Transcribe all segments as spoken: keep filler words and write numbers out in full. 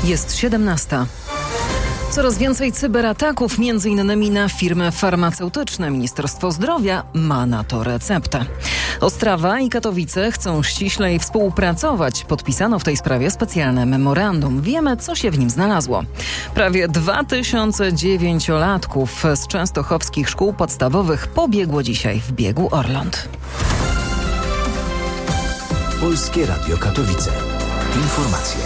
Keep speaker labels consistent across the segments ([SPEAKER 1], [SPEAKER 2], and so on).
[SPEAKER 1] Jest siedemnasta. Coraz więcej cyberataków, między innymi na firmy farmaceutyczne. Ministerstwo Zdrowia ma na to receptę. Ostrawa i Katowice chcą ściślej współpracować. Podpisano w tej sprawie specjalne memorandum. Wiemy, co się w nim znalazło. Prawie dwa tysiące dziewięciolatków z częstochowskich szkół podstawowych pobiegło dzisiaj w biegu Orląt.
[SPEAKER 2] Polskie Radio Katowice. Informacje.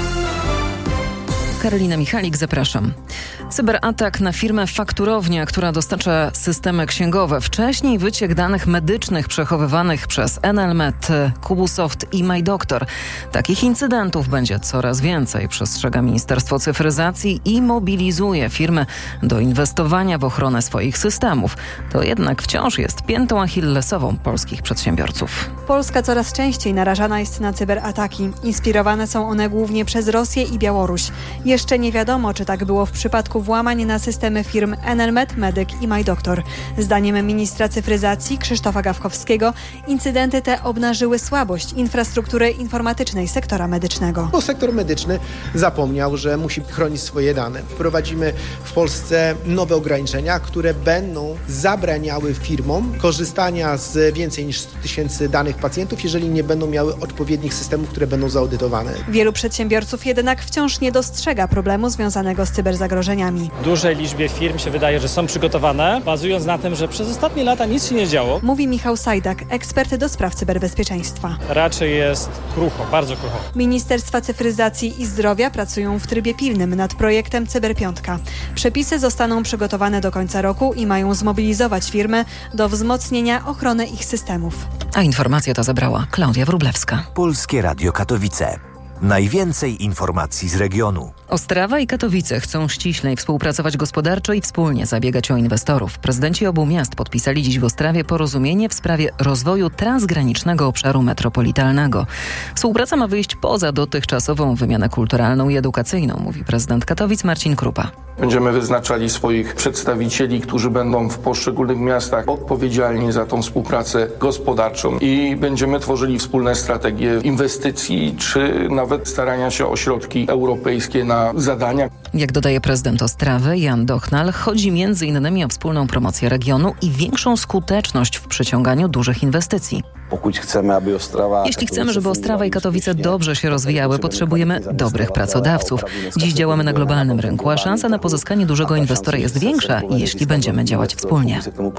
[SPEAKER 1] Karolina Michalik, zapraszam. Cyberatak na firmę Fakturownia, która dostarcza systemy księgowe. Wcześniej wyciek danych medycznych przechowywanych przez Enelmet, Kubusoft i MyDoktor. Takich incydentów będzie coraz więcej, przestrzega Ministerstwo Cyfryzacji i mobilizuje firmy do inwestowania w ochronę swoich systemów. To jednak wciąż jest piętą achillesową polskich przedsiębiorców.
[SPEAKER 3] Polska coraz częściej narażana jest na cyberataki. Inspirowane są one głównie przez Rosję i Białoruś. Jeszcze nie wiadomo, czy tak było w przypadku włamań na systemy firm Enelmet, Medyk i MyDoktor. Zdaniem ministra cyfryzacji Krzysztofa Gawkowskiego incydenty te obnażyły słabość infrastruktury informatycznej sektora medycznego.
[SPEAKER 4] Bo sektor medyczny zapomniał, że musi chronić swoje dane. Wprowadzimy w Polsce nowe ograniczenia, które będą zabraniały firmom korzystania z więcej niż stu tysięcy danych pacjentów, jeżeli nie będą miały odpowiednich systemów, które będą zaudytowane.
[SPEAKER 3] Wielu przedsiębiorców jednak wciąż nie dostrzega problemu związanego z cyberzagrożeniami.
[SPEAKER 5] Dużej liczbie firm się wydaje, że są przygotowane, bazując na tym, że przez ostatnie lata nic się nie działo.
[SPEAKER 3] Mówi Michał Sajdak, ekspert do spraw cyberbezpieczeństwa.
[SPEAKER 5] Raczej jest krucho, bardzo krucho.
[SPEAKER 3] Ministerstwa Cyfryzacji i Zdrowia pracują w trybie pilnym nad projektem Cyberpiątka. Przepisy zostaną przygotowane do końca roku i mają zmobilizować firmy do wzmocnienia ochrony ich systemów.
[SPEAKER 1] A informację to zebrała Klaudia Wróblewska.
[SPEAKER 2] Polskie Radio Katowice. Najwięcej informacji z regionu.
[SPEAKER 1] Ostrawa i Katowice chcą ściślej współpracować gospodarczo i wspólnie zabiegać o inwestorów. Prezydenci obu miast podpisali dziś w Ostrawie porozumienie w sprawie rozwoju transgranicznego obszaru metropolitalnego. Współpraca ma wyjść poza dotychczasową wymianę kulturalną i edukacyjną, mówi prezydent Katowic Marcin Krupa.
[SPEAKER 6] Będziemy wyznaczali swoich przedstawicieli, którzy będą w poszczególnych miastach odpowiedzialni za tą współpracę gospodarczą i będziemy tworzyli wspólne strategie inwestycji czy nawet starania się o środki europejskie na zadania.
[SPEAKER 1] Jak dodaje prezydent Ostrawy Jan Dochnal, chodzi między innymi o wspólną promocję regionu i większą skuteczność w przyciąganiu dużych inwestycji. Jeśli chcemy, żeby Ostrawa i Katowice dobrze się rozwijały, potrzebujemy dobrych pracodawców. Dziś działamy na globalnym rynku, a szansa na pozyskanie dużego inwestora jest większa, jeśli będziemy działać wspólnie.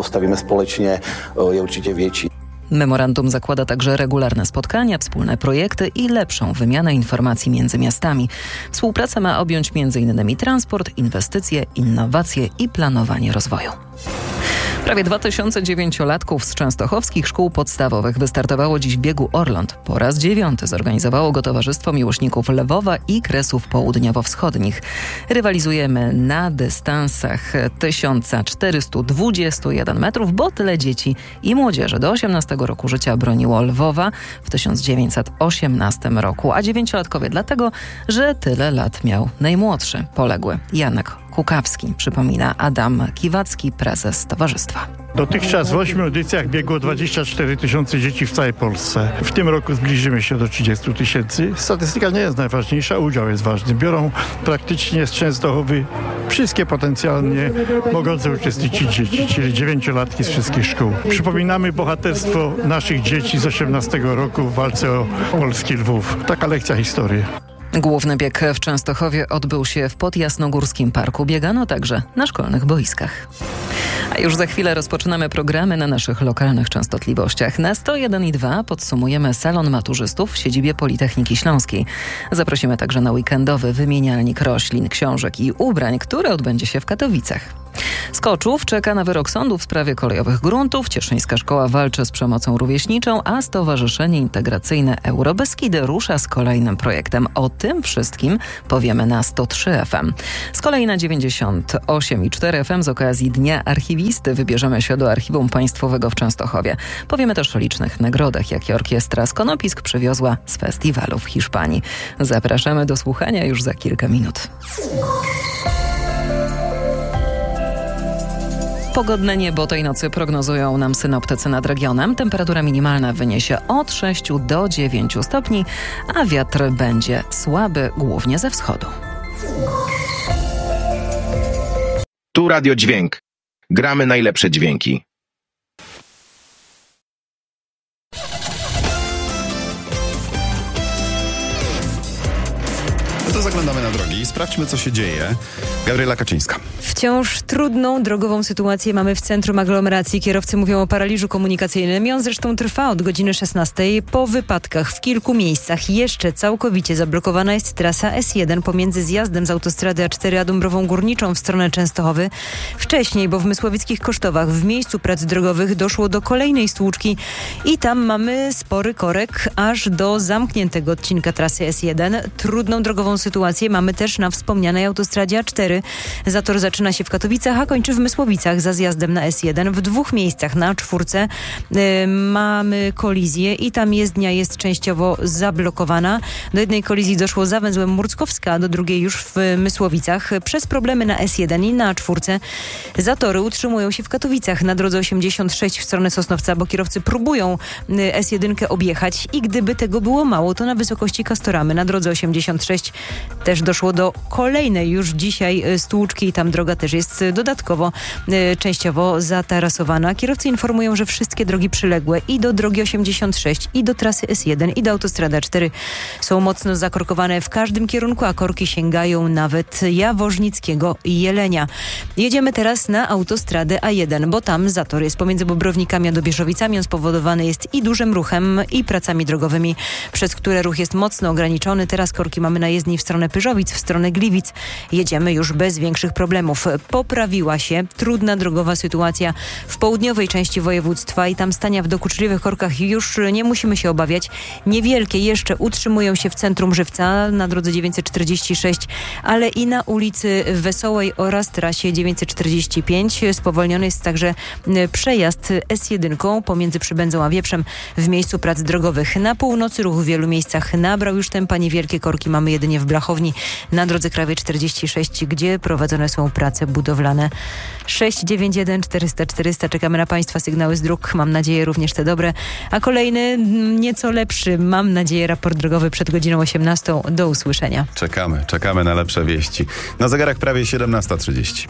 [SPEAKER 1] Memorandum zakłada także regularne spotkania, wspólne projekty i lepszą wymianę informacji między miastami. Współpraca ma objąć między innymi transport, inwestycje, innowacje i planowanie rozwoju. Prawie dwa tysiące dziewięciolatków z częstochowskich szkół podstawowych wystartowało dziś w biegu Orląt. Po raz dziewiąty zorganizowało go Towarzystwo Miłośników Lwowa i Kresów Południowo-Wschodnich. Rywalizujemy na dystansach tysiąc czterysta dwadzieścia jeden metrów, bo tyle dzieci i młodzieży do osiemnastego roku życia broniło Lwowa w tysiąc dziewięćset osiemnastym roku, a dziewięciolatkowie dlatego, że tyle lat miał najmłodszy, poległy Janek Kukawski, przypomina Adam Kiwacki, prezes towarzystwa.
[SPEAKER 7] Dotychczas w ośmiu edycjach biegło dwadzieścia cztery tysiące dzieci w całej Polsce. W tym roku zbliżymy się do trzydziestu tysięcy. Statystyka nie jest najważniejsza, udział jest ważny. Biorą praktycznie z Częstochowy wszystkie potencjalnie mogące uczestniczyć dzieci, czyli dziewięciolatki z wszystkich szkół. Przypominamy bohaterstwo naszych dzieci z osiemnastego roku w walce o polski Lwów. Taka lekcja historii.
[SPEAKER 1] Główny bieg w Częstochowie odbył się w Podjasnogórskim Parku. Biegano także na szkolnych boiskach. A już za chwilę rozpoczynamy programy na naszych lokalnych częstotliwościach. Na sto jeden i dwa podsumujemy salon maturzystów w siedzibie Politechniki Śląskiej. Zaprosimy także na weekendowy wymienialnik roślin, książek i ubrań, który odbędzie się w Katowicach. Skoczów czeka na wyrok sądu w sprawie kolejowych gruntów. Cieszyńska Szkoła walczy z przemocą rówieśniczą, a Stowarzyszenie Integracyjne Eurobeskidy rusza z kolejnym projektem. O tym wszystkim powiemy na sto trzy F M. Z kolei na dziewięćdziesiąt osiem i cztery F M z okazji Dnia Archiwisty wybierzemy się do Archiwum Państwowego w Częstochowie. Powiemy też o licznych nagrodach, jakie orkiestra z Konopisk przywiozła z festiwalu w Hiszpanii. Zapraszamy do słuchania już za kilka minut. Pogodne niebo tej nocy prognozują nam synoptycy nad regionem. Temperatura minimalna wyniesie od sześciu do dziewięciu stopni, a wiatr będzie słaby, głównie ze wschodu.
[SPEAKER 8] Tu Radio Dźwięk. Gramy najlepsze dźwięki.
[SPEAKER 9] No to zaglądamy na drogi i sprawdźmy, co się dzieje. Gabriela Kaczyńska.
[SPEAKER 10] Wciąż trudną drogową sytuację mamy w centrum aglomeracji. Kierowcy mówią o paraliżu komunikacyjnym i on zresztą trwa od godziny szesnastej. Po wypadkach w kilku miejscach jeszcze całkowicie zablokowana jest trasa S jeden pomiędzy zjazdem z autostrady A cztery a Dąbrową Górniczą w stronę Częstochowy. Wcześniej, bo w Mysłowickich Kosztowach w miejscu prac drogowych doszło do kolejnej stłuczki i tam mamy spory korek aż do zamkniętego odcinka trasy S jeden. Trudną drogową sytuację mamy też na wspomnianej autostradzie A cztery. Zator zaczyna się w Katowicach, a kończy w Mysłowicach za zjazdem na S jeden. W dwóch miejscach na czwórce y, mamy kolizję i tam jezdnia jest częściowo zablokowana. Do jednej kolizji doszło za węzłem Murckowska, a do drugiej już w Mysłowicach. Przez problemy na S jeden i na czwórce zatory utrzymują się w Katowicach na drodze osiemdziesiąt sześć w stronę Sosnowca, bo kierowcy próbują y, S jeden objechać i gdyby tego było mało, to na wysokości Kastoramy na drodze osiemdziesiąt sześć też doszło do kolejnej już dzisiaj stłuczki i tam droga też jest dodatkowo y, częściowo zatarasowana. Kierowcy informują, że wszystkie drogi przyległe i do drogi osiemdziesiąt sześć, i do trasy S jeden, i do autostrady A cztery są mocno zakorkowane w każdym kierunku, a korki sięgają nawet Jaworznickiego i Jelenia. Jedziemy teraz na autostradę A jeden, bo tam zator jest pomiędzy Bobrownikami a Dobieżowicami. On spowodowany jest i dużym ruchem, i pracami drogowymi, przez które ruch jest mocno ograniczony. Teraz korki mamy na jezdni w stronę Pyrzowic, w stronę Gliwic. Jedziemy już bez większych problemów. Poprawiła się trudna drogowa sytuacja w południowej części województwa i tam stania w dokuczliwych korkach już nie musimy się obawiać. Niewielkie jeszcze utrzymują się w centrum Żywca na drodze dziewięćset czterdzieści sześć, ale i na ulicy Wesołej oraz trasie dziewięćset czterdzieści pięć. Spowolniony jest także przejazd S jeden pomiędzy Przybędzą a Wieprzem w miejscu prac drogowych. Na północy ruch w wielu miejscach nabrał już tempa. Niewielkie korki mamy jedynie w Blachowni na drodze krajowej czterdzieści sześć, gdzie prowadzone są prace budowlane. sześć dziewięć jeden czterysta czterysta. Czekamy na Państwa sygnały z dróg. Mam nadzieję również te dobre. A kolejny, nieco lepszy, mam nadzieję, raport drogowy przed godziną osiemnastą. Do usłyszenia.
[SPEAKER 9] Czekamy, czekamy na lepsze wieści. Na zegarach prawie siedemnasta trzydzieści.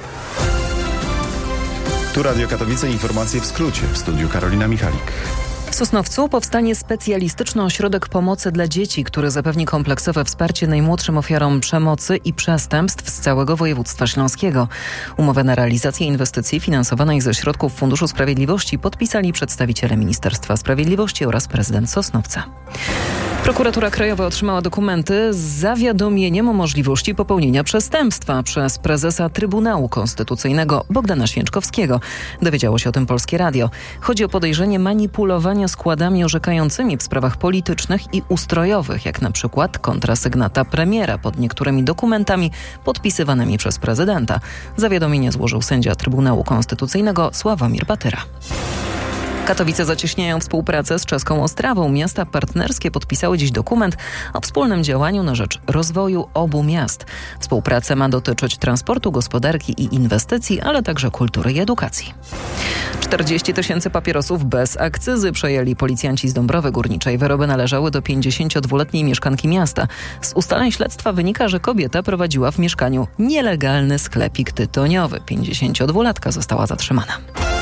[SPEAKER 9] Tu Radio Katowice, informacje w skrócie. W studiu Karolina Michalik.
[SPEAKER 1] W Sosnowcu powstanie specjalistyczny ośrodek pomocy dla dzieci, który zapewni kompleksowe wsparcie najmłodszym ofiarom przemocy i przestępstw z całego województwa śląskiego. Umowę na realizację inwestycji finansowanej ze środków Funduszu Sprawiedliwości podpisali przedstawiciele Ministerstwa Sprawiedliwości oraz prezydent Sosnowca. Prokuratura Krajowa otrzymała dokumenty z zawiadomieniem o możliwości popełnienia przestępstwa przez prezesa Trybunału Konstytucyjnego Bogdana Święczkowskiego. Dowiedziało się o tym Polskie Radio. Chodzi o podejrzenie manipulowania składami orzekającymi w sprawach politycznych i ustrojowych, jak na przykład kontrasygnata premiera pod niektórymi dokumentami podpisywanymi przez prezydenta. Zawiadomienie złożył sędzia Trybunału Konstytucyjnego Sławomir Batyra. Katowice zacieśniają współpracę z czeską Ostrawą. Miasta partnerskie podpisały dziś dokument o wspólnym działaniu na rzecz rozwoju obu miast. Współpraca ma dotyczyć transportu, gospodarki i inwestycji, ale także kultury i edukacji. czterdzieści tysięcy papierosów bez akcyzy przejęli policjanci z Dąbrowy Górniczej. Wyroby należały do pięćdziesięciodwuletniej mieszkanki miasta. Z ustaleń śledztwa wynika, że kobieta prowadziła w mieszkaniu nielegalny sklepik tytoniowy. pięćdziesięciodwulatka została zatrzymana.